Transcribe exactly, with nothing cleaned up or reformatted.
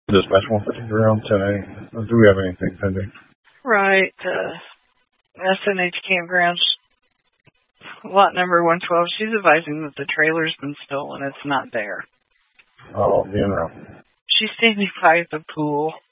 Dispatch one fifty around ten A. Do we have anything pending? Right. Uh, S N H Campgrounds, lot number one twelve. She's advising that the trailer's been stolen. It's not there. Oh, being around. She's standing by the pool.